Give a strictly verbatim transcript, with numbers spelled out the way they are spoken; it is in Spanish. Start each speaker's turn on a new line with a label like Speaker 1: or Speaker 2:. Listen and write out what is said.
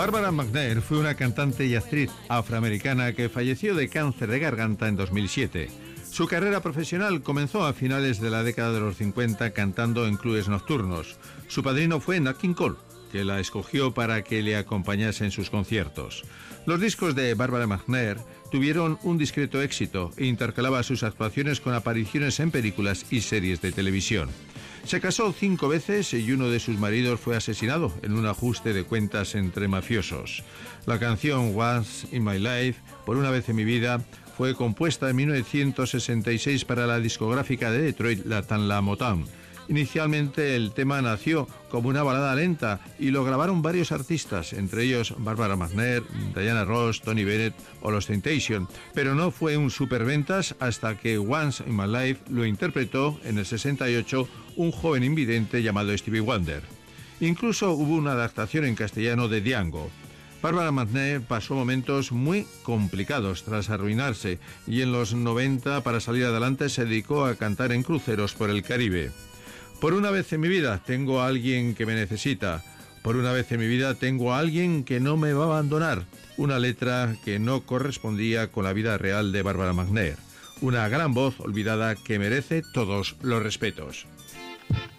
Speaker 1: Barbara McNair fue una cantante y actriz afroamericana que falleció de cáncer de garganta en dos mil siete. Su carrera profesional comenzó a finales de la década de los cincuenta cantando en clubes nocturnos. Su padrino fue Nat King Cole, que la escogió para que le acompañase en sus conciertos. Los discos de Barbara McNair tuvieron un discreto éxito e intercalaba sus actuaciones con apariciones en películas y series de televisión. Se casó cinco veces y uno de sus maridos fue asesinado en un ajuste de cuentas entre mafiosos. La canción Once in My Life, Por una vez en mi vida, fue compuesta en mil novecientos sesenta y seis para la discográfica de Detroit, la Tanla Motown. Inicialmente el tema nació como una balada lenta y lo grabaron varios artistas, entre ellos Barbara McNair, Diana Ross, Tony Bennett o los Temptations, pero no fue un superventas hasta que Once in My Life lo interpretó en el sesenta y ocho un joven invidente llamado Stevie Wonder. Incluso hubo una adaptación en castellano de Django. Barbara McNair pasó momentos muy complicados tras arruinarse y en los noventa, para salir adelante, se dedicó a cantar en cruceros por el Caribe. Por una vez en mi vida tengo a alguien que me necesita. Por una vez en mi vida tengo a alguien que no me va a abandonar. Una letra que no correspondía con la vida real de Barbara McNair. Una gran voz olvidada que merece todos los respetos.